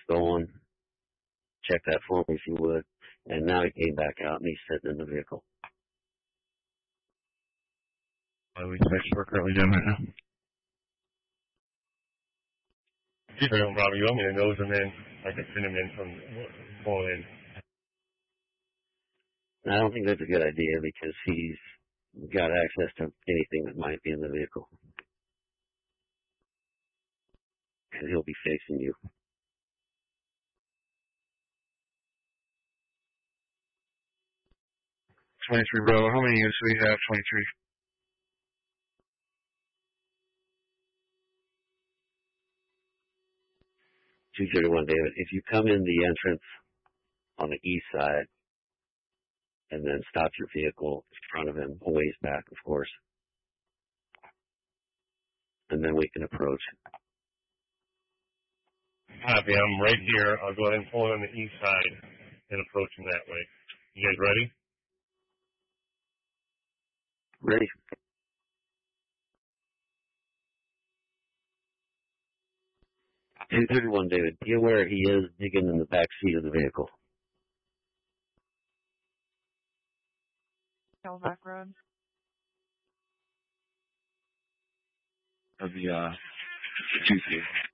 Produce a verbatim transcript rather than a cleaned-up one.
stolen. Check that for me if you would. And now he came back out and he's sitting in the vehicle. Well, we text we're currently doing right now. See if I don't rob you. I'm going to nose him in. I can send him in from pulling in. I don't think that's a good idea because he's got access to anything that might be in the vehicle. And he'll be facing you. twenty-three, Bravo. How many units do we have? twenty-three. two thirty-one, David. If you come in the entrance on the east side and then stop your vehicle in front of him, a ways back, of course, and then we can approach. Happy, I'm right here. I'll go ahead and pull in on the east side and approach him that way. You guys ready? Ready. two thirty-one, David. Be aware he is digging in the back seat of the vehicle. Cadillac Road. Of the, uh, two three.